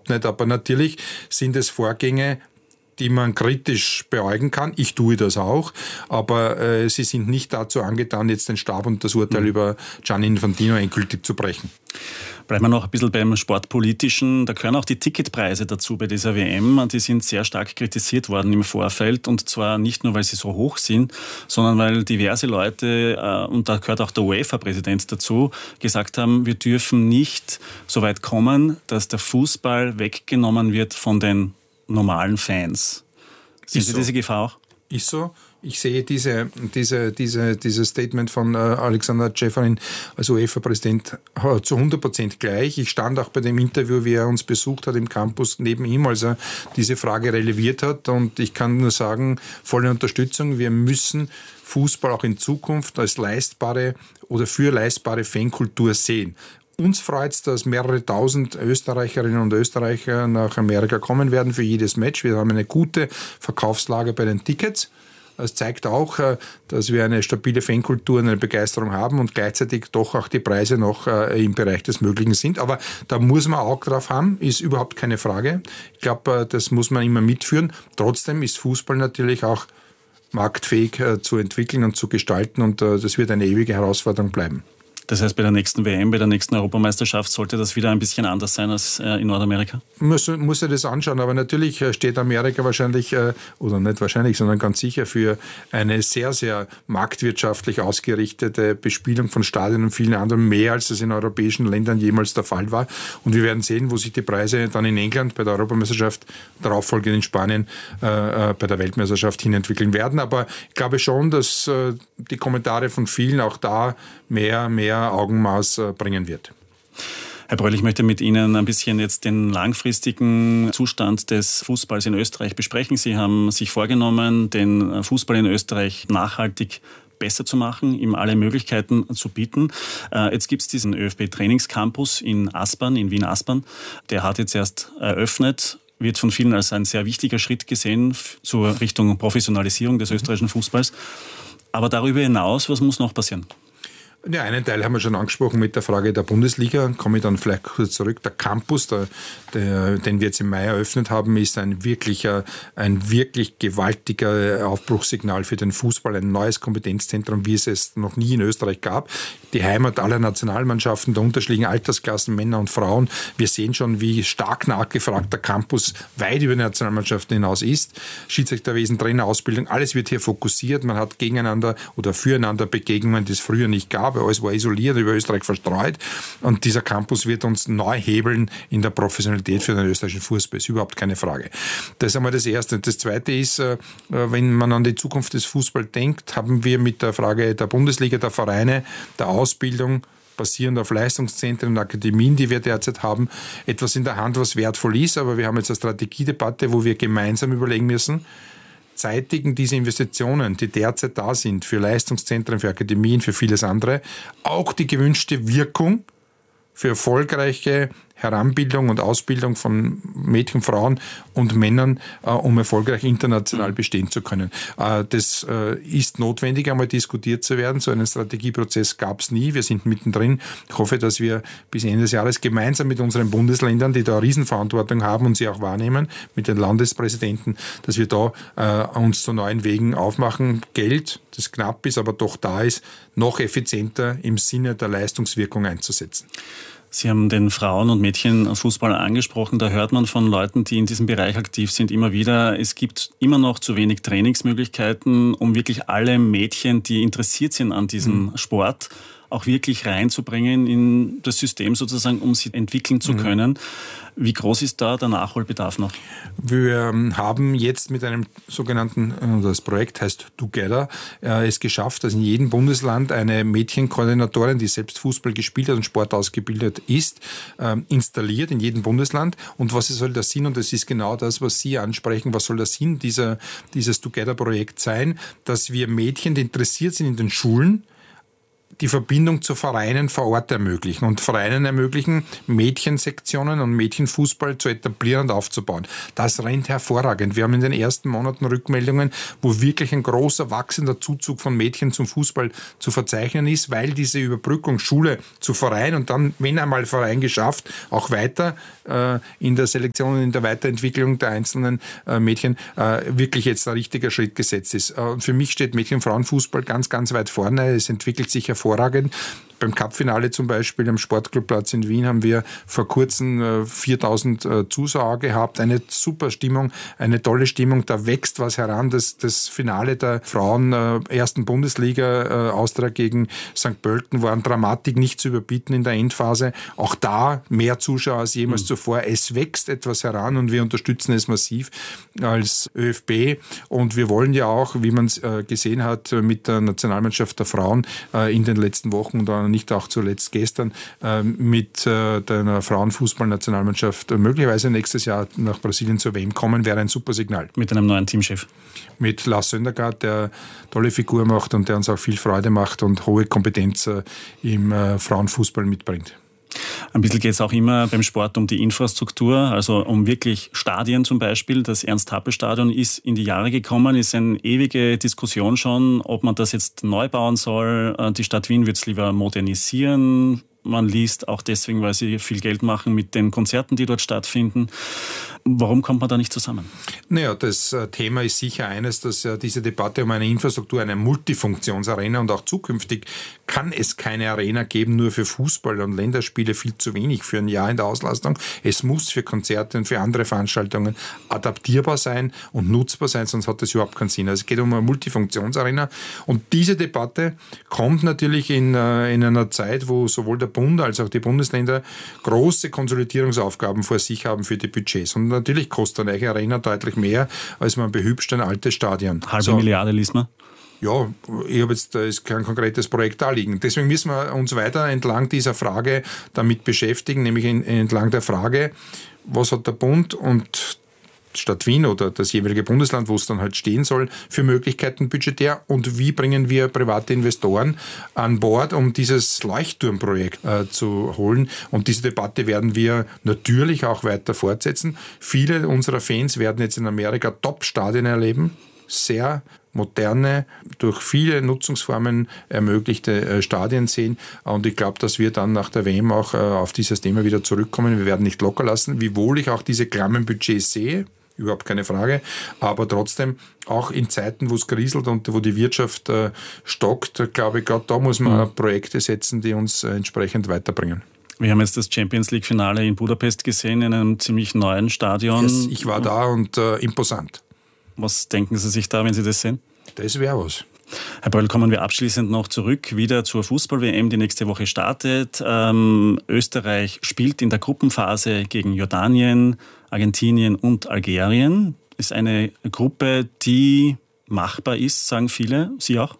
überhaupt nicht. Aber natürlich sind es Vorgänge, die man kritisch beäugen kann. Ich tue das auch, aber sie sind nicht dazu angetan, jetzt den Stab und das Urteil über Gianni Infantino endgültig zu brechen. Bleiben wir noch ein bisschen beim Sportpolitischen. Da gehören auch die Ticketpreise dazu bei dieser WM. Die sind sehr stark kritisiert worden im Vorfeld und zwar nicht nur, weil sie so hoch sind, sondern weil diverse Leute, und da gehört auch der UEFA-Präsident dazu, gesagt haben, wir dürfen nicht so weit kommen, dass der Fußball weggenommen wird von den normalen Fans. Sehen Sie diese Gefahr auch? Ist so. Ich sehe dieses Statement von Alexander Ceferin als UEFA-Präsident zu 100% gleich. Ich stand auch bei dem Interview, wie er uns besucht hat im Campus, neben ihm, als er diese Frage releviert hat. Und ich kann nur sagen, volle Unterstützung. Wir müssen Fußball auch in Zukunft als leistbare oder für leistbare Fankultur sehen. Uns freut es, dass mehrere tausend Österreicherinnen und Österreicher nach Amerika kommen werden für jedes Match. Wir haben eine gute Verkaufslage bei den Tickets. Das zeigt auch, dass wir eine stabile Fankultur und eine Begeisterung haben und gleichzeitig doch auch die Preise noch im Bereich des Möglichen sind. Aber da muss man auch drauf haben, ist überhaupt keine Frage. Ich glaube, das muss man immer mitführen. Trotzdem ist Fußball natürlich auch marktfähig zu entwickeln und zu gestalten und das wird eine ewige Herausforderung bleiben. Das heißt, bei der nächsten WM, bei der nächsten Europameisterschaft sollte das wieder ein bisschen anders sein als in Nordamerika? Muss er das anschauen, aber natürlich steht Amerika wahrscheinlich, oder nicht wahrscheinlich, sondern ganz sicher für eine sehr, sehr marktwirtschaftlich ausgerichtete Bespielung von Stadien und vielen anderen, mehr als das in europäischen Ländern jemals der Fall war. Und wir werden sehen, wo sich die Preise dann in England bei der Europameisterschaft, darauffolgend in Spanien, bei der Weltmeisterschaft hinentwickeln werden. Aber ich glaube schon, dass die Kommentare von vielen auch da mehr Augenmaß bringen wird. Herr Bröll, ich möchte mit Ihnen ein bisschen jetzt den langfristigen Zustand des Fußballs in Österreich besprechen. Sie haben sich vorgenommen, den Fußball in Österreich nachhaltig besser zu machen, ihm alle Möglichkeiten zu bieten. Jetzt gibt es diesen ÖFB-Trainingscampus in Aspern, in Wien-Aspern. Der hat jetzt erst eröffnet, wird von vielen als ein sehr wichtiger Schritt gesehen zur Richtung Professionalisierung des österreichischen Fußballs. Aber darüber hinaus, was muss noch passieren? Ja, einen Teil haben wir schon angesprochen mit der Frage der Bundesliga. Komme ich dann vielleicht kurz zurück. Der Campus, den wir jetzt im Mai eröffnet haben, ist ein wirklich gewaltiger Aufbruchssignal für den Fußball. Ein neues Kompetenzzentrum, wie es noch nie in Österreich gab. Die Heimat aller Nationalmannschaften der unterschiedlichen Altersklassen, Männer und Frauen. Wir sehen schon, wie stark nachgefragt der Campus weit über die Nationalmannschaften hinaus ist. Schiedsrichterwesen, Trainerausbildung, alles wird hier fokussiert. Man hat gegeneinander oder füreinander Begegnungen, die es früher nicht gab. Alles war isoliert, über Österreich verstreut. Und dieser Campus wird uns neu hebeln in der Professionalität für den österreichischen Fußball. Ist überhaupt keine Frage. Das ist einmal das Erste. Das Zweite ist, wenn man an die Zukunft des Fußballs denkt, haben wir mit der Frage der Bundesliga, der Vereine, der Ausbildung, basierend auf Leistungszentren und Akademien, die wir derzeit haben, etwas in der Hand, was wertvoll ist. Aber wir haben jetzt eine Strategiedebatte, wo wir gemeinsam überlegen müssen, zeitigen diese Investitionen, die derzeit da sind, für Leistungszentren, für Akademien, für vieles andere, auch die gewünschte Wirkung für erfolgreiche Heranbildung und Ausbildung von Mädchen, Frauen und Männern, um erfolgreich international bestehen zu können. Das ist notwendig, einmal diskutiert zu werden. So einen Strategieprozess gab es nie. Wir sind mittendrin. Ich hoffe, dass wir bis Ende des Jahres gemeinsam mit unseren Bundesländern, die da eine Riesenverantwortung haben und sie auch wahrnehmen, mit den Landespräsidenten, dass wir da uns zu neuen Wegen aufmachen. Geld, das knapp ist, aber doch da ist, noch effizienter im Sinne der Leistungswirkung einzusetzen. Sie haben den Frauen- und Mädchenfußball angesprochen. Da hört man von Leuten, die in diesem Bereich aktiv sind, immer wieder, es gibt immer noch zu wenig Trainingsmöglichkeiten, um wirklich alle Mädchen, die interessiert sind an diesem Sport, auch wirklich reinzubringen in das System sozusagen, um sie entwickeln zu können. Wie groß ist da der Nachholbedarf noch? Wir haben jetzt mit einem sogenannten, das Projekt heißt Together, es geschafft, dass in jedem Bundesland eine Mädchenkoordinatorin, die selbst Fußball gespielt hat und Sport ausgebildet ist, installiert in jedem Bundesland. Und was soll der Sinn, und das ist genau das, was Sie ansprechen, was soll der Sinn dieses Together-Projekt sein, dass wir Mädchen, die interessiert sind in den Schulen, die Verbindung zu Vereinen vor Ort ermöglichen und Vereinen ermöglichen, Mädchensektionen und Mädchenfußball zu etablieren und aufzubauen. Das rennt hervorragend. Wir haben in den ersten Monaten Rückmeldungen, wo wirklich ein großer, wachsender Zuzug von Mädchen zum Fußball zu verzeichnen ist, weil diese Überbrückung Schule zu Verein und dann, wenn einmal Verein geschafft, auch weiter in der Selektion und in der Weiterentwicklung der einzelnen Mädchen wirklich jetzt ein richtiger Schritt gesetzt ist. Und für mich steht Mädchen-Frauen-Fußball ganz, ganz weit vorne. Es entwickelt sich hervorragend. Beim Cup-Finale zum Beispiel am Sportclubplatz in Wien haben wir vor kurzem 4000 Zuschauer gehabt. Eine super Stimmung, eine tolle Stimmung. Da wächst was heran. Das Finale der Frauen ersten Bundesliga, Austria gegen St. Pölten, war an Dramatik nicht zu überbieten in der Endphase. Auch da mehr Zuschauer als jemals zuvor. Es wächst etwas heran und wir unterstützen es massiv als ÖFB. Und wir wollen ja auch, wie man es gesehen hat, mit der Nationalmannschaft der Frauen in den letzten Wochen und nicht auch zuletzt gestern mit der Frauenfußballnationalmannschaft möglicherweise nächstes Jahr nach Brasilien zur WM kommen, wäre ein super Signal. Mit einem neuen Teamchef. Mit Lars Söndergaard, der tolle Figur macht und der uns auch viel Freude macht und hohe Kompetenz im Frauenfußball mitbringt. Ein bisschen geht es auch immer beim Sport um die Infrastruktur, also um wirklich Stadien zum Beispiel. Das Ernst-Happel-Stadion ist in die Jahre gekommen, ist eine ewige Diskussion schon, ob man das jetzt neu bauen soll. Die Stadt Wien wird es lieber modernisieren. Man liest auch deswegen, weil sie viel Geld machen mit den Konzerten, die dort stattfinden. Warum kommt man da nicht zusammen? Naja, das Thema ist sicher eines, dass diese Debatte um eine Infrastruktur, eine Multifunktionsarena und auch zukünftig kann es keine Arena geben, nur für Fußball und Länderspiele, viel zu wenig für ein Jahr in der Auslastung. Es muss für Konzerte und für andere Veranstaltungen adaptierbar sein und nutzbar sein, sonst hat das überhaupt keinen Sinn. Also es geht um eine Multifunktionsarena und diese Debatte kommt natürlich in einer Zeit, wo sowohl der Bund als auch die Bundesländer große Konsolidierungsaufgaben vor sich haben für die Budgets. Und natürlich kostet eine Arena deutlich mehr, als man behübscht ein altes Stadion. Halbe Milliarde liest man? Ja, ich habe jetzt, da ist kein konkretes Projekt da liegen. Deswegen müssen wir uns weiter entlang dieser Frage damit beschäftigen, nämlich entlang der Frage, was hat der Bund und Stadt Wien oder das jeweilige Bundesland, wo es dann halt stehen soll, für Möglichkeiten budgetär und wie bringen wir private Investoren an Bord, um dieses Leuchtturmprojekt zu holen. Und diese Debatte werden wir natürlich auch weiter fortsetzen. Viele unserer Fans werden jetzt in Amerika Top-Stadien erleben, sehr moderne, durch viele Nutzungsformen ermöglichte Stadien sehen. Und ich glaube, dass wir dann nach der WM auch auf dieses Thema wieder zurückkommen. Wir werden nicht locker lassen, wiewohl ich auch diese klammen Budgets sehe. Überhaupt keine Frage. Aber trotzdem, auch in Zeiten, wo es kriselt und wo die Wirtschaft stockt, glaube ich, gerade da muss man Projekte setzen, die uns entsprechend weiterbringen. Wir haben jetzt das Champions-League-Finale in Budapest gesehen, in einem ziemlich neuen Stadion. Yes, ich war da und imposant. Was denken Sie sich da, wenn Sie das sehen? Das wäre was. Herr Böll, kommen wir abschließend noch zurück, wieder zur Fußball-WM, die nächste Woche startet. Österreich spielt in der Gruppenphase gegen Jordanien, Argentinien und Algerien. Ist eine Gruppe, die machbar ist, sagen viele. Sie auch?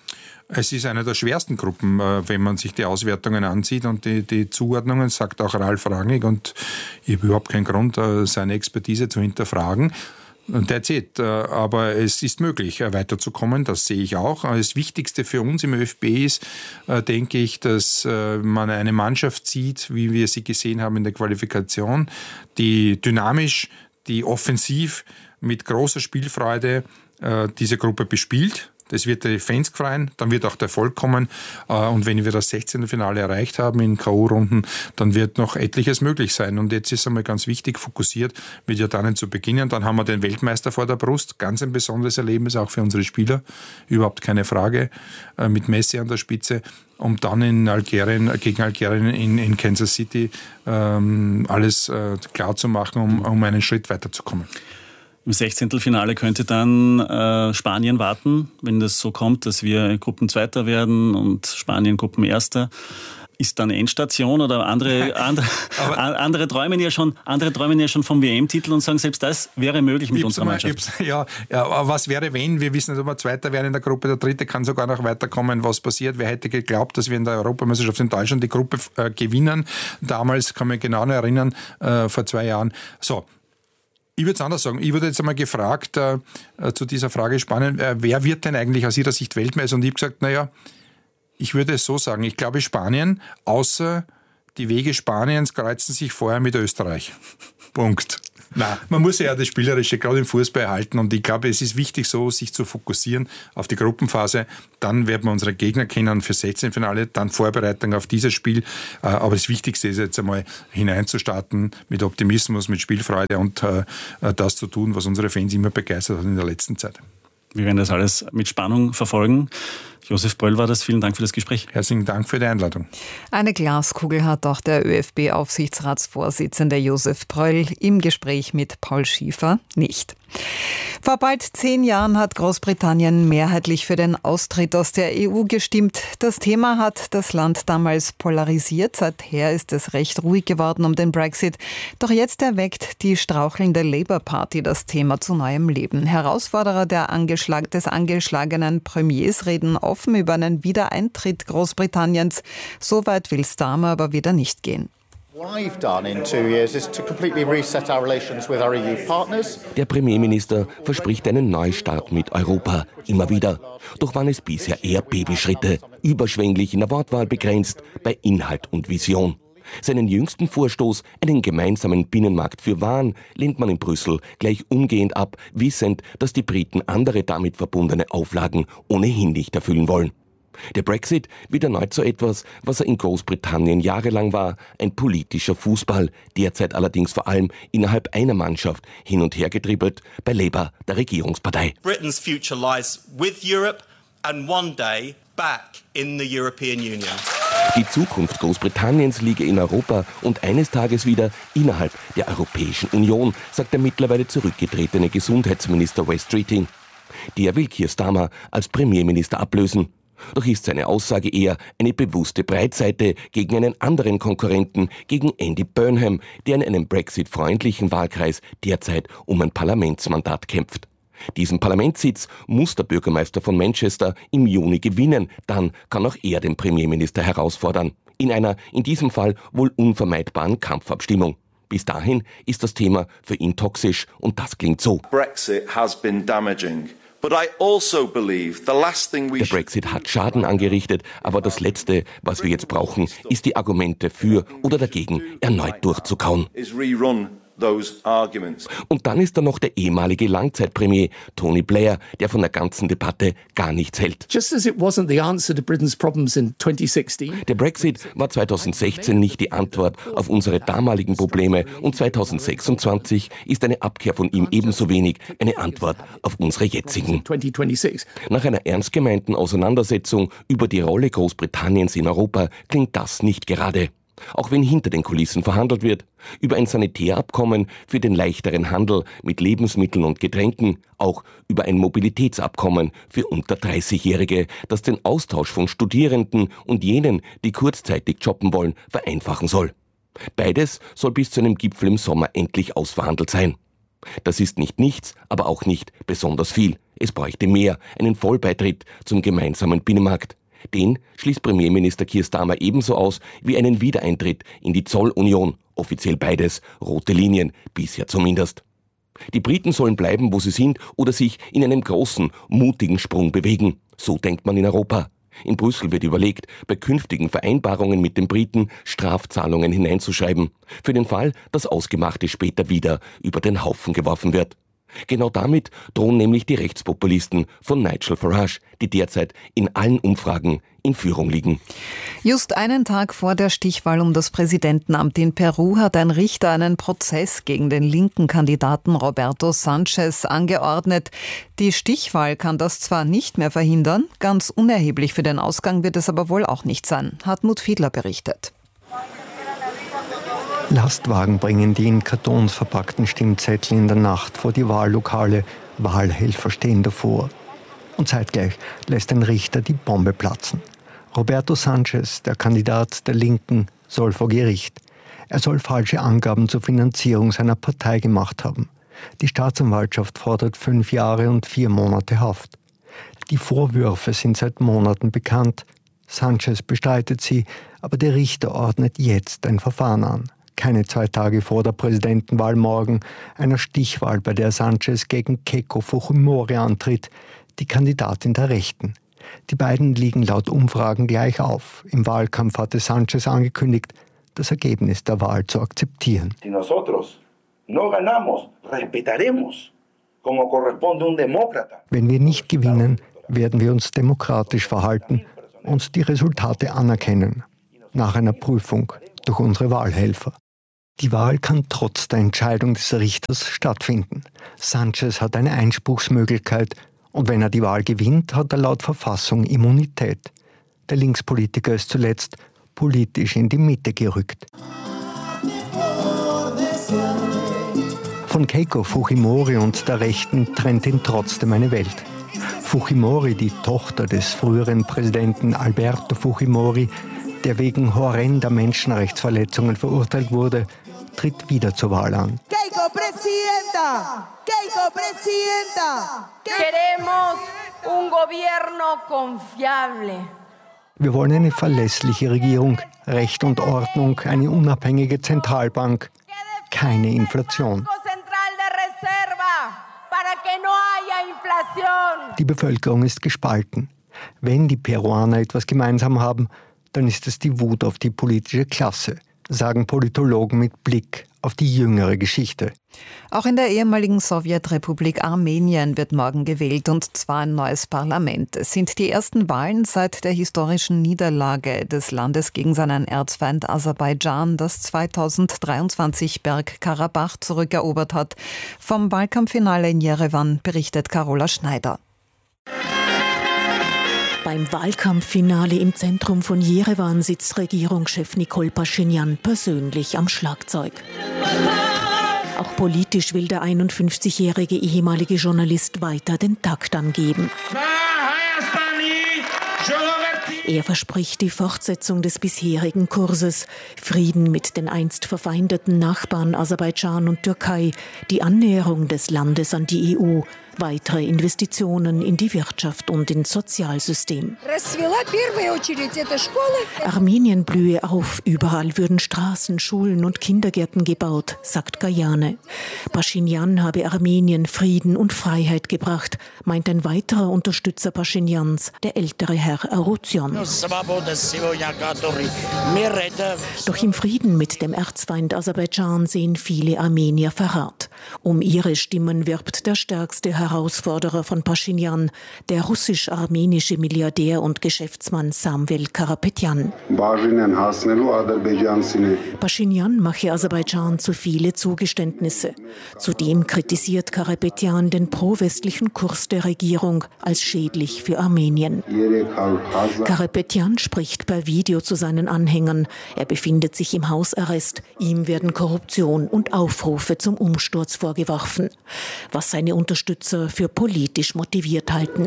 Es ist eine der schwersten Gruppen, wenn man sich die Auswertungen ansieht und die Zuordnungen, sagt auch Ralf Rangnick, und ich habe überhaupt keinen Grund, seine Expertise zu hinterfragen. That's it. Aber es ist möglich, weiterzukommen, das sehe ich auch. Das Wichtigste für uns im ÖFB ist, denke ich, dass man eine Mannschaft sieht, wie wir sie gesehen haben in der Qualifikation, die dynamisch, die offensiv mit großer Spielfreude diese Gruppe bespielt. Das wird die Fans freuen, dann wird auch der Erfolg kommen. Und wenn wir das 16. Finale erreicht haben in K.O.-Runden, dann wird noch etliches möglich sein. Und jetzt ist einmal ganz wichtig, fokussiert mit Jordanien zu beginnen. Dann haben wir den Weltmeister vor der Brust. Ganz ein besonderes Erlebnis, auch für unsere Spieler. Überhaupt keine Frage. Mit Messi an der Spitze. Um dann gegen Algerien in Kansas City alles klar zu machen, um einen Schritt weiterzukommen. Im 16. Finale könnte dann Spanien warten, wenn das so kommt, dass wir Gruppenzweiter werden und Spanien Gruppenerster. Ist dann Endstation oder andere träumen ja schon vom WM-Titel und sagen, selbst das wäre möglich mit unserer Mannschaft. Ja, aber was wäre, wenn? Wir wissen nicht, ob wir Zweiter wären in der Gruppe, der Dritte kann sogar noch weiterkommen. Was passiert? Wer hätte geglaubt, dass wir in der Europameisterschaft in Deutschland die Gruppe gewinnen? Damals, kann mich genau erinnern, vor 2 Jahren. So. Ich würde es anders sagen. Ich wurde jetzt einmal gefragt zu dieser Frage spannend, wer wird denn eigentlich aus Ihrer Sicht Weltmeister? Und ich habe gesagt, naja, Ich würde es so sagen, ich glaube Spanien, außer die Wege Spaniens kreuzen sich vorher mit Österreich. Punkt. Nein, man muss ja das Spielerische gerade im Fußball erhalten und ich glaube, es ist wichtig so, sich zu fokussieren auf die Gruppenphase. Dann werden wir unsere Gegner kennen für 16-Finale, dann Vorbereitung auf dieses Spiel. Aber das Wichtigste ist jetzt einmal hineinzustarten mit Optimismus, mit Spielfreude und das zu tun, was unsere Fans immer begeistert hat in der letzten Zeit. Wir werden das alles mit Spannung verfolgen. Josef Pröll war das. Vielen Dank für das Gespräch. Herzlichen Dank für die Einladung. Eine Glaskugel hat auch der ÖFB-Aufsichtsratsvorsitzende Josef Pröll im Gespräch mit Paul Schiefer nicht. Vor bald 10 Jahren hat Großbritannien mehrheitlich für den Austritt aus der EU gestimmt. Das Thema hat das Land damals polarisiert. Seither ist es recht ruhig geworden um den Brexit. Doch jetzt erweckt die strauchelnde Labour Party das Thema zu neuem Leben. Herausforderer des angeschlagenen Premiers reden offen über einen Wiedereintritt Großbritanniens. So weit will Starmer aber wieder nicht gehen. Der Premierminister verspricht einen Neustart mit Europa, immer wieder. Doch waren es bisher eher Babyschritte, überschwänglich in der Wortwahl begrenzt, bei Inhalt und Vision. Seinen jüngsten Vorstoß, einen gemeinsamen Binnenmarkt für Waren, lehnt man in Brüssel gleich umgehend ab, wissend, dass die Briten andere damit verbundene Auflagen ohnehin nicht erfüllen wollen. Der Brexit wird erneut so etwas, was er in Großbritannien jahrelang war, ein politischer Fußball, derzeit allerdings vor allem innerhalb einer Mannschaft hin und her gedribbelt bei Labour, der Regierungspartei. Britain's future lies with Europe and one day back in the European Union. Die Zukunft Großbritanniens liege in Europa und eines Tages wieder innerhalb der Europäischen Union, sagt der mittlerweile zurückgetretene Gesundheitsminister Wes Streeting. Der will Keir Starmer als Premierminister ablösen. Doch ist seine Aussage eher eine bewusste Breitseite gegen einen anderen Konkurrenten, gegen Andy Burnham, der in einem Brexit-freundlichen Wahlkreis derzeit um ein Parlamentsmandat kämpft. Diesen Parlamentssitz muss der Bürgermeister von Manchester im Juni gewinnen, dann kann auch er den Premierminister herausfordern. In einer, in diesem Fall wohl unvermeidbaren Kampfabstimmung. Bis dahin ist das Thema für ihn toxisch und das klingt so. Brexit has been damaging. But I also believe the last thing we Der Brexit hat Schaden angerichtet, aber das Letzte, was wir jetzt brauchen, ist die Argumente für oder dagegen erneut durchzukauen. is rerun those arguments. Und dann ist da noch der ehemalige Langzeitpremier Tony Blair, der von der ganzen Debatte gar nichts hält. Just as it wasn't the answer to Britain's problems in 2016. Der Brexit war 2016 nicht die Antwort auf unsere damaligen Probleme und 2026 ist eine Abkehr von ihm ebenso wenig eine Antwort auf unsere jetzigen. 2026. Nach einer ernst gemeinten Auseinandersetzung über die Rolle Großbritanniens in Europa klingt das nicht gerade. Auch wenn hinter den Kulissen verhandelt wird, über ein Sanitärabkommen für den leichteren Handel mit Lebensmitteln und Getränken, auch über ein Mobilitätsabkommen für unter 30-Jährige, das den Austausch von Studierenden und jenen, die kurzzeitig jobben wollen, vereinfachen soll. Beides soll bis zu einem Gipfel im Sommer endlich ausverhandelt sein. Das ist nicht nichts, aber auch nicht besonders viel. Es bräuchte mehr, einen Vollbeitritt zum gemeinsamen Binnenmarkt. Den schließt Premierminister Keir Starmer ebenso aus wie einen Wiedereintritt in die Zollunion. Offiziell beides rote Linien, bisher zumindest. Die Briten sollen bleiben, wo sie sind oder sich in einem großen, mutigen Sprung bewegen. So denkt man in Europa. In Brüssel wird überlegt, bei künftigen Vereinbarungen mit den Briten Strafzahlungen hineinzuschreiben. Für den Fall, dass Ausgemachte später wieder über den Haufen geworfen wird. Genau damit drohen nämlich die Rechtspopulisten von Nigel Farage, die derzeit in allen Umfragen in Führung liegen. Just einen Tag vor der Stichwahl um das Präsidentenamt in Peru hat ein Richter einen Prozess gegen den linken Kandidaten Roberto Sanchez angeordnet. Die Stichwahl kann das zwar nicht mehr verhindern, ganz unerheblich für den Ausgang wird es aber wohl auch nicht sein. Hartmut Fiedler berichtet. Lastwagen bringen die in Kartons verpackten Stimmzettel in der Nacht vor die Wahllokale. Wahlhelfer stehen davor. Und zeitgleich lässt ein Richter die Bombe platzen. Roberto Sanchez, der Kandidat der Linken, soll vor Gericht. Er soll falsche Angaben zur Finanzierung seiner Partei gemacht haben. Die Staatsanwaltschaft fordert 5 Jahre und 4 Monate Haft. Die Vorwürfe sind seit Monaten bekannt. Sanchez bestreitet sie, aber der Richter ordnet jetzt ein Verfahren an. Keine 2 Tage vor der Präsidentenwahl morgen, einer Stichwahl, bei der Sanchez gegen Keiko Fujimori antritt, die Kandidatin der Rechten. Die beiden liegen laut Umfragen gleich auf. Im Wahlkampf hatte Sánchez angekündigt, das Ergebnis der Wahl zu akzeptieren. Wenn wir nicht gewinnen, werden wir uns demokratisch verhalten und die Resultate anerkennen, nach einer Prüfung durch unsere Wahlhelfer. Die Wahl kann trotz der Entscheidung des Richters stattfinden. Sánchez hat eine Einspruchsmöglichkeit und wenn er die Wahl gewinnt, hat er laut Verfassung Immunität. Der Linkspolitiker ist zuletzt politisch in die Mitte gerückt. Von Keiko Fujimori und der Rechten trennt ihn trotzdem eine Welt. Fujimori, die Tochter des früheren Präsidenten Alberto Fujimori, der wegen horrender Menschenrechtsverletzungen verurteilt wurde, tritt wieder zur Wahl an. Keiko Presidenta! Keiko Presidenta! Queremos un gobierno confiable. Wir wollen eine verlässliche Regierung, Recht und Ordnung, eine unabhängige Zentralbank, keine Inflation. Die Bevölkerung ist gespalten. Wenn die Peruaner etwas gemeinsam haben, dann ist es die Wut auf die politische Klasse, sagen Politologen mit Blick auf die jüngere Geschichte. Auch in der ehemaligen Sowjetrepublik Armenien wird morgen gewählt, und zwar ein neues Parlament. Es sind die ersten Wahlen seit der historischen Niederlage des Landes gegen seinen Erzfeind Aserbaidschan, das 2023 Bergkarabach zurückerobert hat. Vom Wahlkampffinale in Jerewan berichtet Carola Schneider. Beim Wahlkampffinale im Zentrum von Jerewan sitzt Regierungschef Nikol Paschinjan persönlich am Schlagzeug. Auch politisch will der 51-jährige ehemalige Journalist weiter den Takt angeben. Er verspricht die Fortsetzung des bisherigen Kurses, Frieden mit den einst verfeindeten Nachbarn Aserbaidschan und Türkei, die Annäherung des Landes an die EU, weitere Investitionen in die Wirtschaft und ins Sozialsystem. Armenien blühe auf, überall würden Straßen, Schulen und Kindergärten gebaut, sagt Gayane. Paschinjan habe Armenien Frieden und Freiheit gebracht, meint ein weiterer Unterstützer Paschinjans, der ältere Herr Arutjon. Doch im Frieden mit dem Erzfeind Aserbaidschan sehen viele Armenier Verrat. Um ihre Stimmen wirbt der stärkste Herausforderer von Paschinjan, der russisch-armenische Milliardär und Geschäftsmann Samvel Karapetyan. Paschinjan mache Aserbaidschan zu viele Zugeständnisse. Zudem kritisiert Karapetyan den pro-westlichen Kurs der Regierung als schädlich für Armenien. Karapetyan spricht per Video zu seinen Anhängern. Er befindet sich im Hausarrest. Ihm werden Korruption und Aufrufe zum Umsturz vorgeworfen, was seine Unterstützer für politisch motiviert halten.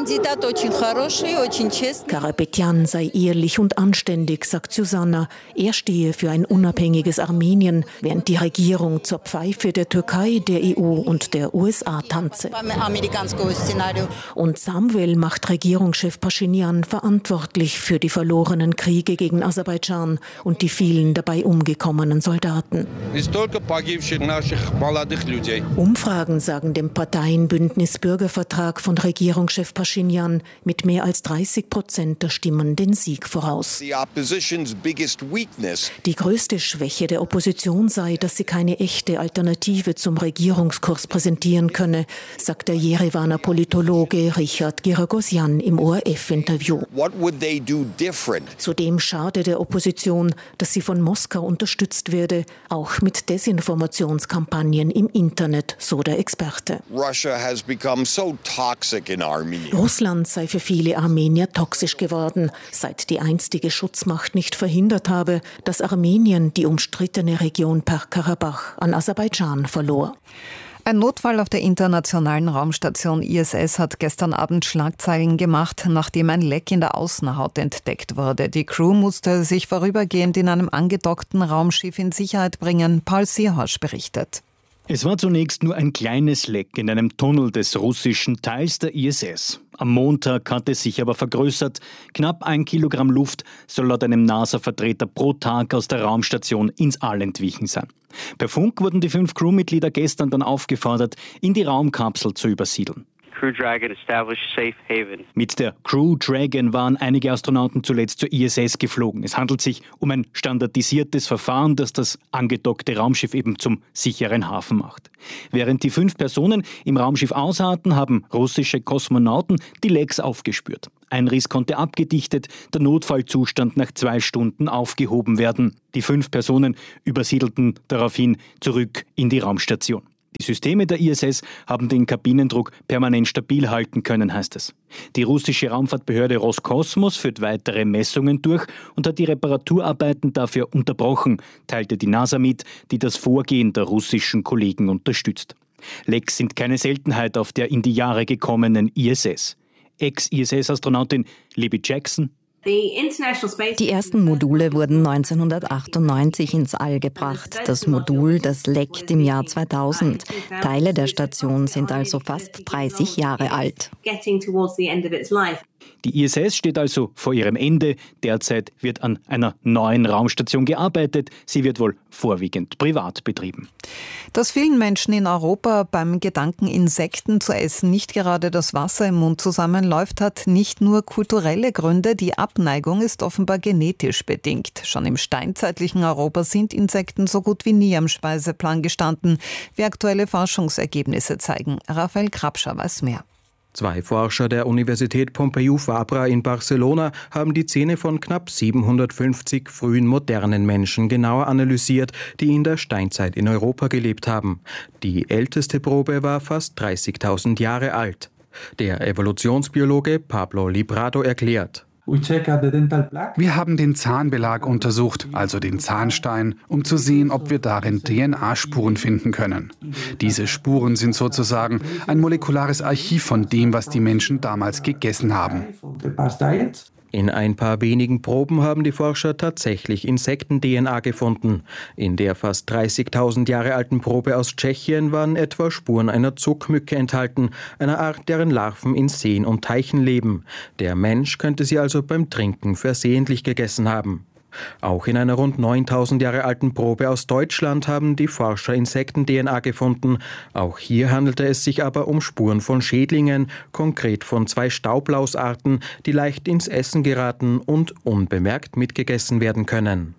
Karapetyan sei ehrlich und anständig, sagt Susanna. Er stehe für ein unabhängiges Armenien, während die Regierung zur Pfeife der Türkei, der EU und der USA tanze. Und Samvel macht Regierungschef Paschinjan verantwortlich für die verlorenen Kriege gegen Aserbaidschan und die vielen dabei umgekommenen Soldaten. Umfragen sagen dem Parteienbündnis Bürgervertrag von Regierungschef Paschinjan mit mehr als 30% der Stimmen den Sieg voraus. Die größte Schwäche der Opposition sei, dass sie keine echte Alternative zum Regierungskurs präsentieren könne, sagt der Jerewaner Politologe Richard Giragosyan im ORF-Interview. Zudem schade der Opposition, dass sie von Moskau unterstützt werde, auch mit Desinformationskampagnen im Internet, so der Experte. Russland sei für viele Armenier toxisch geworden, seit die einstige Schutzmacht nicht verhindert habe, dass Armenien die umstrittene Region Bergkarabach an Aserbaidschan verlor. Ein Notfall auf der internationalen Raumstation ISS hat gestern Abend Schlagzeilen gemacht, nachdem ein Leck in der Außenhaut entdeckt wurde. Die Crew musste sich vorübergehend in einem angedockten Raumschiff in Sicherheit bringen. Paul Sierhorsch berichtet. Es war zunächst nur ein kleines Leck in einem Tunnel des russischen Teils der ISS. Am Montag hat es sich aber vergrößert. Knapp 1 Kilogramm Luft soll laut einem NASA-Vertreter pro Tag aus der Raumstation ins All entwichen sein. Per Funk wurden die 5 Crewmitglieder gestern dann aufgefordert, in die Raumkapsel zu übersiedeln. Crew Dragon established safe haven. Mit der Crew Dragon waren einige Astronauten zuletzt zur ISS geflogen. Es handelt sich um ein standardisiertes Verfahren, das das angedockte Raumschiff eben zum sicheren Hafen macht. Während die 5 Personen im Raumschiff ausharrten, haben russische Kosmonauten die Lecks aufgespürt. Ein Riss konnte abgedichtet, der Notfallzustand nach 2 Stunden aufgehoben werden. Die 5 Personen übersiedelten daraufhin zurück in die Raumstation. Die Systeme der ISS haben den Kabinendruck permanent stabil halten können, heißt es. Die russische Raumfahrtbehörde Roskosmos führt weitere Messungen durch und hat die Reparaturarbeiten dafür unterbrochen, teilte die NASA mit, die das Vorgehen der russischen Kollegen unterstützt. Lecks sind keine Seltenheit auf der in die Jahre gekommenen ISS. Ex-ISS-Astronautin Libby Jackson: Die ersten Module wurden 1998 ins All gebracht. Das Modul, das leckt im Jahr 2000. Teile der Station sind also fast 30 Jahre alt. Die ISS steht also vor ihrem Ende. Derzeit wird an einer neuen Raumstation gearbeitet. Sie wird wohl vorwiegend privat betrieben. Dass vielen Menschen in Europa beim Gedanken, Insekten zu essen, nicht gerade das Wasser im Mund zusammenläuft, hat nicht nur kulturelle Gründe. Die Abneigung ist offenbar genetisch bedingt. Schon im steinzeitlichen Europa sind Insekten so gut wie nie am Speiseplan gestanden, wie aktuelle Forschungsergebnisse zeigen. Raphael Krapscher weiß mehr. 2 Forscher der Universität Pompeu Fabra in Barcelona haben die Zähne von knapp 750 frühen modernen Menschen genauer analysiert, die in der Steinzeit in Europa gelebt haben. Die älteste Probe war fast 30.000 Jahre alt. Der Evolutionsbiologe Pablo Librado erklärt: Wir haben den Zahnbelag untersucht, also den Zahnstein, um zu sehen, ob wir darin DNA-Spuren finden können. Diese Spuren sind sozusagen ein molekulares Archiv von dem, was die Menschen damals gegessen haben. In ein paar wenigen Proben haben die Forscher tatsächlich Insekten-DNA gefunden. In der fast 30.000 Jahre alten Probe aus Tschechien waren etwa Spuren einer Zuckmücke enthalten, einer Art, deren Larven in Seen und Teichen leben. Der Mensch könnte sie also beim Trinken versehentlich gegessen haben. Auch in einer rund 9.000 Jahre alten Probe aus Deutschland haben die Forscher Insekten-DNA gefunden. Auch hier handelte es sich aber um Spuren von Schädlingen, konkret von 2 Staublausarten, die leicht ins Essen geraten und unbemerkt mitgegessen werden können.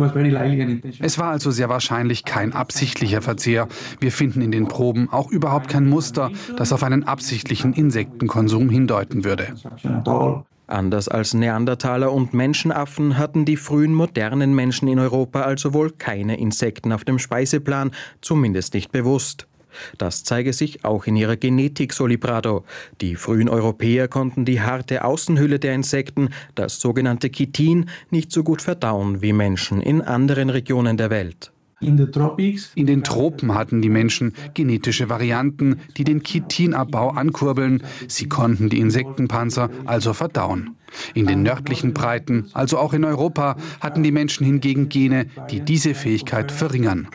Es war also sehr wahrscheinlich kein absichtlicher Verzehr. Wir finden in den Proben auch überhaupt kein Muster, das auf einen absichtlichen Insektenkonsum hindeuten würde. Anders als Neandertaler und Menschenaffen hatten die frühen modernen Menschen in Europa also wohl keine Insekten auf dem Speiseplan, zumindest nicht bewusst. Das zeige sich auch in ihrer Genetik, so Librado. Die frühen Europäer konnten die harte Außenhülle der Insekten, das sogenannte Chitin, nicht so gut verdauen wie Menschen in anderen Regionen der Welt. In den Tropen hatten die Menschen genetische Varianten, die den Chitinabbau ankurbeln. Sie konnten die Insektenpanzer also verdauen. In den nördlichen Breiten, also auch in Europa, hatten die Menschen hingegen Gene, die diese Fähigkeit verringern.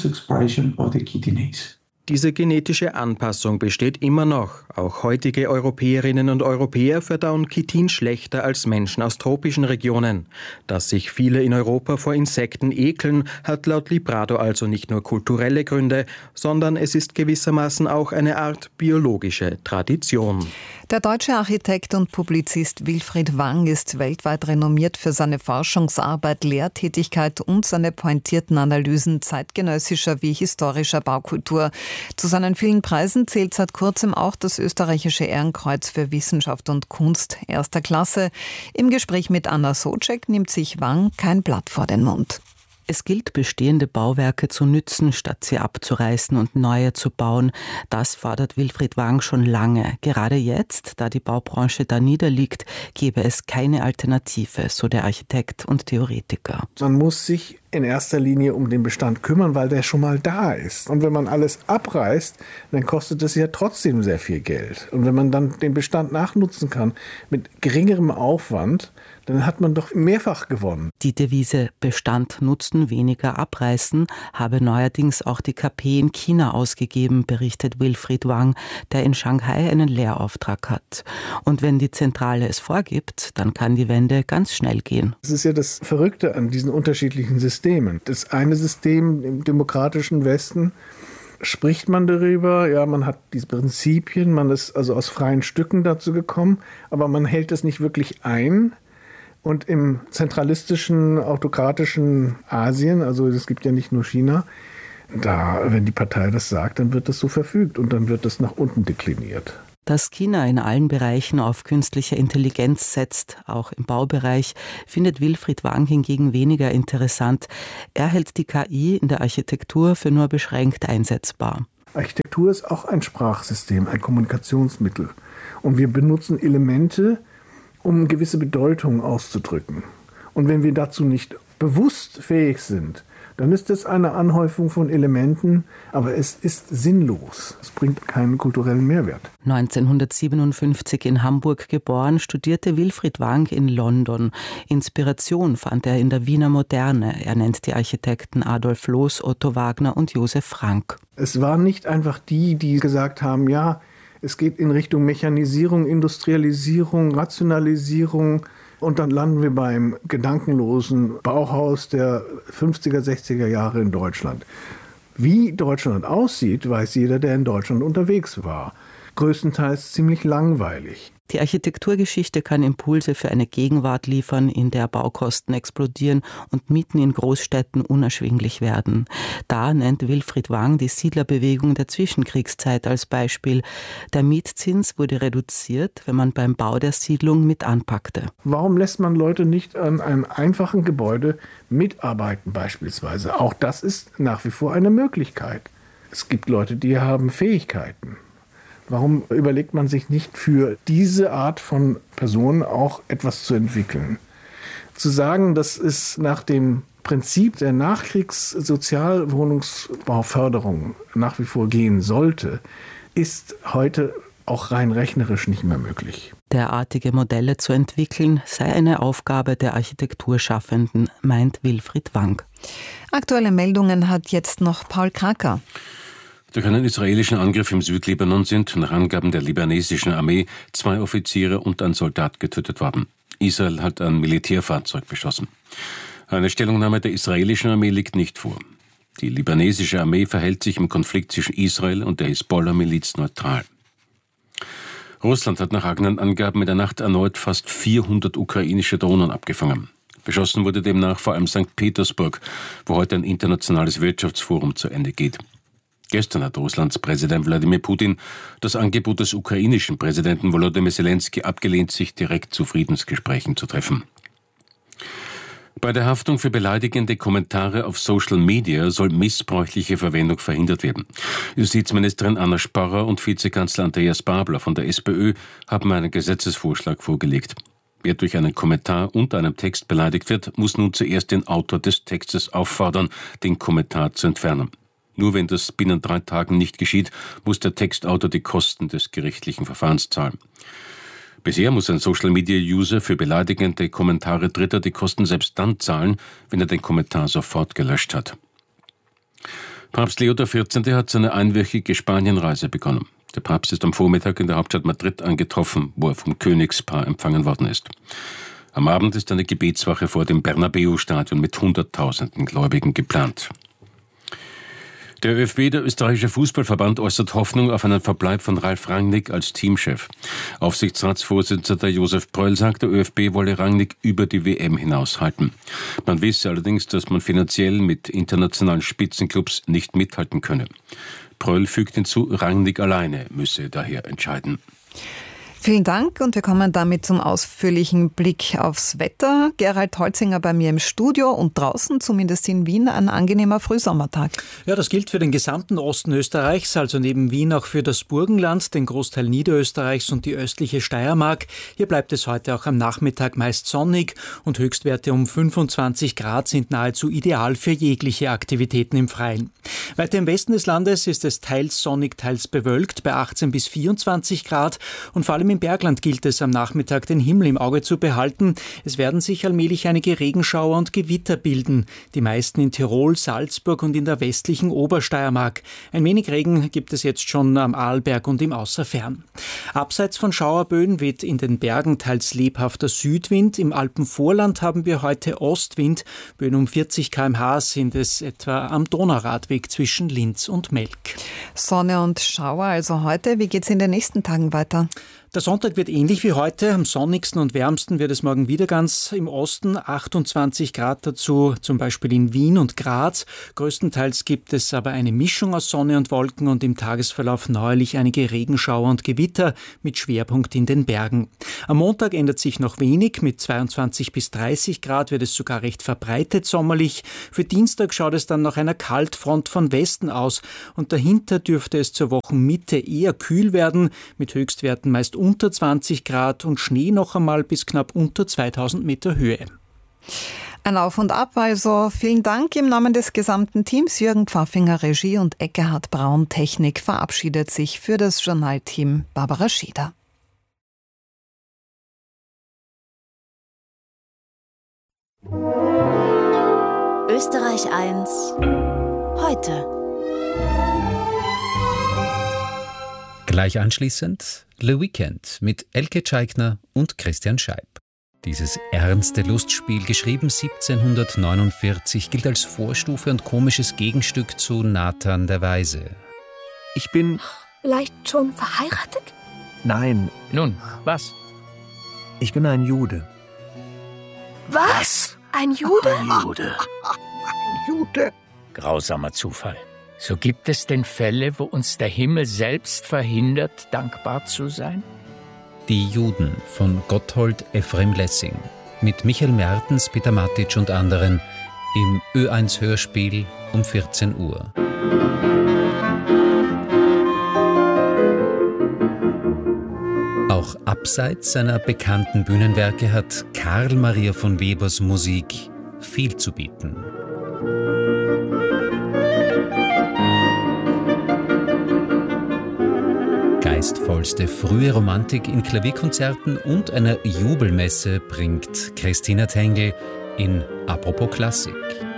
Diese genetische Anpassung besteht immer noch. Auch heutige Europäerinnen und Europäer verdauen Chitin schlechter als Menschen aus tropischen Regionen. Dass sich viele in Europa vor Insekten ekeln, hat laut Librado also nicht nur kulturelle Gründe, sondern es ist gewissermaßen auch eine Art biologische Tradition. Der deutsche Architekt und Publizist Wilfried Wang ist weltweit renommiert für seine Forschungsarbeit, Lehrtätigkeit und seine pointierten Analysen zeitgenössischer wie historischer Baukultur. Zu seinen vielen Preisen zählt seit kurzem auch das österreichische Ehrenkreuz für Wissenschaft und Kunst erster Klasse. Im Gespräch mit Anna Socek nimmt sich Wang kein Blatt vor den Mund. Es gilt, bestehende Bauwerke zu nützen, statt sie abzureißen und neue zu bauen. Das fordert Wilfried Wang schon lange. Gerade jetzt, da die Baubranche da niederliegt, gäbe es keine Alternative, so der Architekt und Theoretiker. Man muss sich in erster Linie um den Bestand kümmern, weil der schon mal da ist. Und wenn man alles abreißt, dann kostet das ja trotzdem sehr viel Geld. Und wenn man dann den Bestand nachnutzen kann mit geringerem Aufwand, dann hat man doch mehrfach gewonnen. Die Devise Bestand nutzen, weniger abreißen habe neuerdings auch die KP in China ausgegeben, berichtet Wilfried Wang, der in Shanghai einen Lehrauftrag hat. Und wenn die Zentrale es vorgibt, dann kann die Wende ganz schnell gehen. Das ist ja das Verrückte an diesen unterschiedlichen Systemen. Das eine System im demokratischen Westen, spricht man darüber, ja, man hat diese Prinzipien, man ist also aus freien Stücken dazu gekommen, aber man hält es nicht wirklich ein. Und im zentralistischen, autokratischen Asien, also es gibt ja nicht nur China, da, wenn die Partei das sagt, dann wird das so verfügt und dann wird das nach unten dekliniert. Dass China in allen Bereichen auf künstliche Intelligenz setzt, auch im Baubereich, findet Wilfried Wang hingegen weniger interessant. Er hält die KI in der Architektur für nur beschränkt einsetzbar. Architektur ist auch ein Sprachsystem, ein Kommunikationsmittel. Und wir benutzen Elemente, um gewisse Bedeutungen auszudrücken. Und wenn wir dazu nicht bewusst fähig sind, dann ist es eine Anhäufung von Elementen, aber es ist sinnlos. Es bringt keinen kulturellen Mehrwert. 1957 in Hamburg geboren, studierte Wilfried Wang in London. Inspiration fand er in der Wiener Moderne. Er nennt die Architekten Adolf Loos, Otto Wagner und Josef Frank. Es waren nicht einfach die gesagt haben, ja, es geht in Richtung Mechanisierung, Industrialisierung, Rationalisierung. Und dann landen wir beim gedankenlosen Bauhaus der 50er, 60er Jahre in Deutschland. Wie Deutschland aussieht, weiß jeder, der in Deutschland unterwegs war. Größtenteils ziemlich langweilig. Die Architekturgeschichte kann Impulse für eine Gegenwart liefern, in der Baukosten explodieren und Mieten in Großstädten unerschwinglich werden. Da nennt Wilfried Wang die Siedlerbewegung der Zwischenkriegszeit als Beispiel. Der Mietzins wurde reduziert, wenn man beim Bau der Siedlung mit anpackte. Warum lässt man Leute nicht an einem einfachen Gebäude mitarbeiten beispielsweise? Auch das ist nach wie vor eine Möglichkeit. Es gibt Leute, die haben Fähigkeiten. Warum überlegt man sich nicht für diese Art von Personen auch etwas zu entwickeln? Zu sagen, dass es nach dem Prinzip der Nachkriegssozialwohnungsbauförderung nach wie vor gehen sollte, ist heute auch rein rechnerisch nicht mehr möglich. Derartige Modelle zu entwickeln, sei eine Aufgabe der Architekturschaffenden, meint Wilfried Wang. Aktuelle Meldungen hat jetzt noch Paul Kraker. Durch einen israelischen Angriff im Südlibanon sind, nach Angaben der libanesischen Armee, 2 Offiziere und ein Soldat getötet worden. Israel hat ein Militärfahrzeug beschossen. Eine Stellungnahme der israelischen Armee liegt nicht vor. Die libanesische Armee verhält sich im Konflikt zwischen Israel und der Hisbollah-Miliz neutral. Russland hat nach eigenen Angaben in der Nacht erneut fast 400 ukrainische Drohnen abgefangen. Beschossen wurde demnach vor allem St. Petersburg, wo heute ein internationales Wirtschaftsforum zu Ende geht. Gestern hat Russlands Präsident Wladimir Putin das Angebot des ukrainischen Präsidenten Volodymyr Zelensky abgelehnt, sich direkt zu Friedensgesprächen zu treffen. Bei der Haftung für beleidigende Kommentare auf Social Media soll missbräuchliche Verwendung verhindert werden. Justizministerin Anna Sparrer und Vizekanzler Andreas Babler von der SPÖ haben einen Gesetzesvorschlag vorgelegt. Wer durch einen Kommentar unter einem Text beleidigt wird, muss nun zuerst den Autor des Textes auffordern, den Kommentar zu entfernen. Nur wenn das binnen 3 Tagen nicht geschieht, muss der Textautor die Kosten des gerichtlichen Verfahrens zahlen. Bisher muss ein Social-Media-User für beleidigende Kommentare Dritter die Kosten selbst dann zahlen, wenn er den Kommentar sofort gelöscht hat. Papst Leo XIV. Hat seine einwöchige Spanienreise begonnen. Der Papst ist am Vormittag in der Hauptstadt Madrid angetroffen, wo er vom Königspaar empfangen worden ist. Am Abend ist eine Gebetswache vor dem Bernabeu-Stadion mit Hunderttausenden Gläubigen geplant. Der ÖFB, der österreichische Fußballverband, äußert Hoffnung auf einen Verbleib von Ralf Rangnick als Teamchef. Aufsichtsratsvorsitzender Josef Pröll sagt, der ÖFB wolle Rangnick über die WM hinaus halten. Man wisse allerdings, dass man finanziell mit internationalen Spitzenclubs nicht mithalten könne. Pröll fügt hinzu, Rangnick alleine müsse daher entscheiden. Vielen Dank und wir kommen damit zum ausführlichen Blick aufs Wetter. Gerald Holzinger bei mir im Studio und draußen, zumindest in Wien, ein angenehmer Frühsommertag. Ja, das gilt für den gesamten Osten Österreichs, also neben Wien auch für das Burgenland, den Großteil Niederösterreichs und die östliche Steiermark. Hier bleibt es heute auch am Nachmittag meist sonnig und Höchstwerte um 25 Grad sind nahezu ideal für jegliche Aktivitäten im Freien. Weiter im Westen des Landes ist es teils sonnig, teils bewölkt bei 18 bis 24 Grad und vor allem allem im Bergland gilt es am Nachmittag, den Himmel im Auge zu behalten. Es werden sich allmählich einige Regenschauer und Gewitter bilden. Die meisten in Tirol, Salzburg und in der westlichen Obersteiermark. Ein wenig Regen gibt es jetzt schon am Arlberg und im Außerfern. Abseits von Schauerböen weht in den Bergen teils lebhafter Südwind. Im Alpenvorland haben wir heute Ostwind. Böen um 40 km/h sind es etwa am Donauradweg zwischen Linz und Melk. Sonne und Schauer also heute. Wie geht's in den nächsten Tagen weiter? Der Sonntag wird ähnlich wie heute. Am sonnigsten und wärmsten wird es morgen wieder ganz im Osten. 28 Grad dazu, zum Beispiel in Wien und Graz. Größtenteils gibt es aber eine Mischung aus Sonne und Wolken und im Tagesverlauf neuerlich einige Regenschauer und Gewitter mit Schwerpunkt in den Bergen. Am Montag ändert sich noch wenig. Mit 22 bis 30 Grad wird es sogar recht verbreitet sommerlich. Für Dienstag schaut es dann nach einer Kaltfront von Westen aus. Und dahinter dürfte es zur Wochenmitte eher kühl werden, mit Höchstwerten meist unter 20 Grad und Schnee noch einmal bis knapp unter 2000 Meter Höhe. Ein Auf und Ab, also vielen Dank im Namen des gesamten Teams. Jürgen Pfaffinger Regie und Eckehard Braun Technik verabschiedet sich für das Journalteam Barbara Schieder. Österreich 1 heute. Gleich anschließend Le Weekend mit Elke Tscheigner und Christian Scheib. Dieses ernste Lustspiel, geschrieben 1749, gilt als Vorstufe und komisches Gegenstück zu Nathan der Weise. Ich bin... Vielleicht schon verheiratet? Nein. Nun, was? Ich bin ein Jude. Was? Ein Jude? Ein Jude. Ein Jude. Grausamer Zufall. So gibt es denn Fälle, wo uns der Himmel selbst verhindert, dankbar zu sein? Die Juden von Gotthold Ephraim Lessing mit Michael Mertens, Peter Matic und anderen im Ö1 Hörspiel um 14 Uhr. Auch abseits seiner bekannten Bühnenwerke hat Karl Maria von Webers Musik viel zu bieten. Geistvollste frühe Romantik in Klavierkonzerten und einer Jubelmesse bringt Christina Tengel in Apropos Klassik.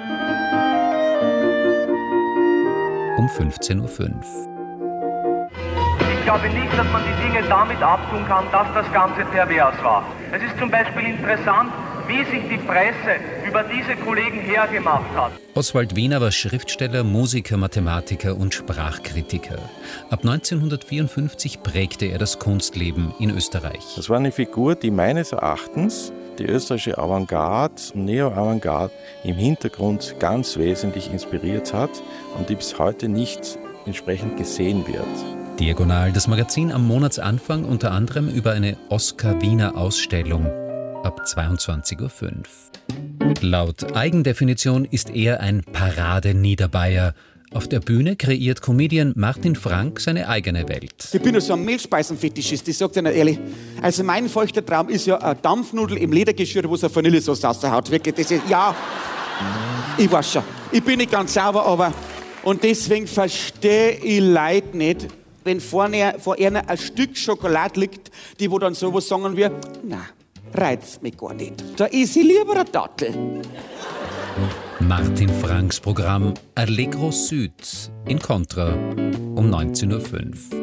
Um 15.05 Uhr. Ich glaube nicht, dass man die Dinge damit abtun kann, dass das Ganze pervers war. Es ist zum Beispiel interessant, wie sich die Presse über diese Kollegen hergemacht hat. Oswald Wiener war Schriftsteller, Musiker, Mathematiker und Sprachkritiker. Ab 1954 prägte er das Kunstleben in Österreich. Das war eine Figur, die meines Erachtens die österreichische Avantgarde, Neo-Avantgarde im Hintergrund ganz wesentlich inspiriert hat und die bis heute nicht entsprechend gesehen wird. Diagonal, das Magazin am Monatsanfang unter anderem über eine Oskar-Wiener-Ausstellung ab 22.05 Uhr. Laut Eigendefinition ist er ein Parade-Niederbayer. Auf der Bühne kreiert Comedian Martin Frank seine eigene Welt. Ich bin ja so ein Mehlspeisenfetischist, ich sag's dir nicht ehrlich. Also mein feuchter Traum ist ja eine Dampfnudel im Ledergeschirr, wo es eine Vanillesauce raushaut. Wirklich, das ist, ja, ich weiß schon. Ich bin nicht ganz sauber, aber... Und deswegen verstehe ich Leute nicht, wenn vor einer ein Stück Schokolade liegt, die wo dann sowas sagen wie, na, reizt mich gar nicht. Da ist ich lieber eine Dattel. Martin Franks Programm Allegro Süd in Contra um 19.05 Uhr.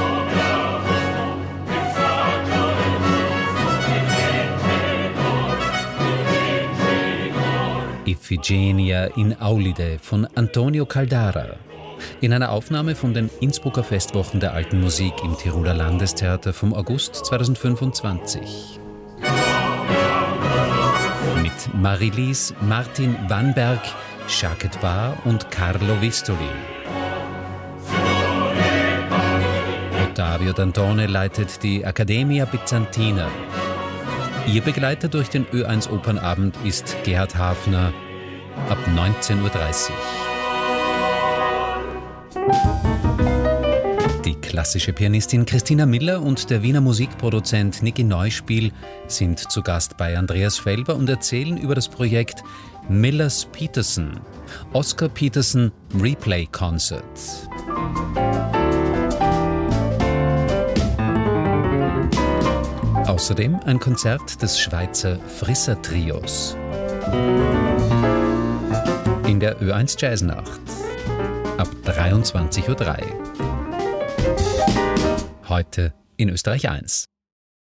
Iphigenia in Aulide von Antonio Caldara. In einer Aufnahme von den Innsbrucker Festwochen der Alten Musik im Tiroler Landestheater vom August 2025. Mit Marie-Lise, Martin Wannberg, Jacques Bar und Carlo Vistoli. Ottavio Dantone leitet die Accademia Bizantina. Ihr Begleiter durch den Ö1 Opernabend ist Gerhard Hafner ab 19.30 Uhr. Die klassische Pianistin Christina Miller und der Wiener Musikproduzent Niki Neuspiel sind zu Gast bei Andreas Felber und erzählen über das Projekt Millers Peterson, Oscar Peterson Replay Concert. Außerdem ein Konzert des Schweizer Frisser-Trios. In der Ö1 Jazznacht ab 23:03 Uhr. Heute in Österreich 1.